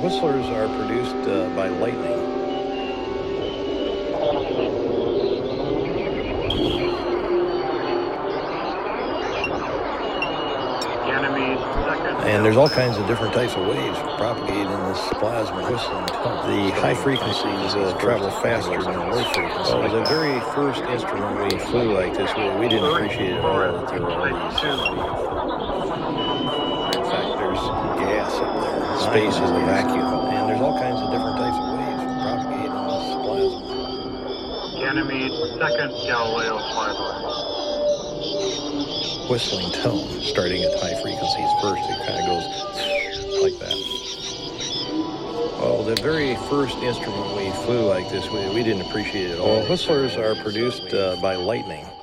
Whistlers are produced by lightning. And there's all kinds of different types of waves propagated in this plasma whistling tone. The high frequencies travel faster than the low frequencies. Well, the very first instrument we flew like this, we didn't appreciate at all that there were all these. In fact, there's gas up there. Space is a vacuum. And there's all kinds of different types of waves propagated in this plasma. Ganymede, second Galileo flyby. Whistling tone, starting at high frequencies first, it kind of goes like that. Well, the very first instrument we flew like this, we didn't appreciate it at all. Whistlers are produced by lightning.